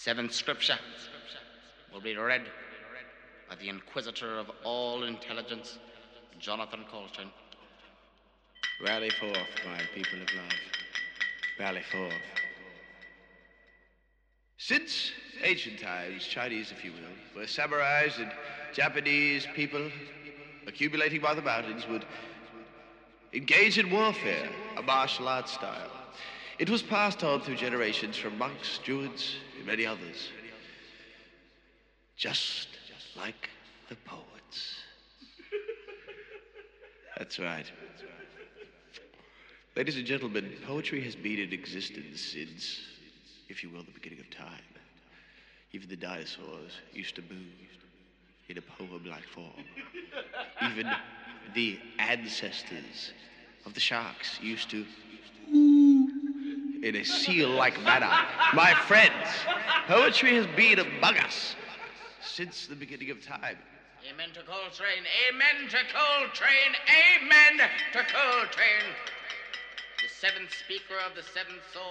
Seventh scripture will be read by the Inquisitor of all intelligence, Jonathan Coltrane. Rally forth, my people of love. Rally forth. Since ancient times, Chinese, if you will, were samurais and Japanese people, accumulating by the mountains, would engage in warfare, a martial arts style. It was passed on through generations from monks, druids, and many others. Just like the poets. That's right. Ladies and gentlemen, poetry has been in existence since, if you will, the beginning of time. Even the dinosaurs used to move in a poem-like form. Even the ancestors of the sharks used to in a seal-like manner. My friends, poetry has been among us since the beginning of time. Amen to Coltrane, amen to Coltrane, amen to Coltrane. The seventh speaker of the seventh soul.